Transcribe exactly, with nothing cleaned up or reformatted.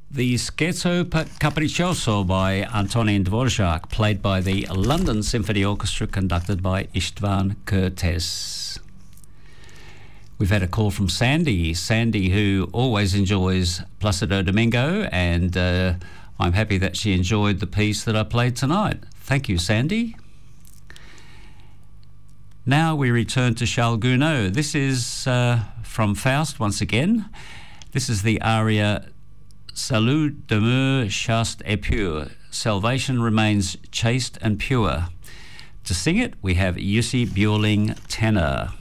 The Scherzo Capriccioso by Antonin Dvorak, played by the London Symphony Orchestra, conducted by Istvan Kertész. We've had a call from Sandy, Sandy who always enjoys Placido Domingo, and uh, I'm happy that she enjoyed the piece that I played tonight. Thank you, Sandy. Now we return to Charles Gounod. This is uh, from Faust once again. This is the aria Salut demeure chaste et pure. Salvation remains chaste and pure. To sing it, we have Jussi Björling tenor.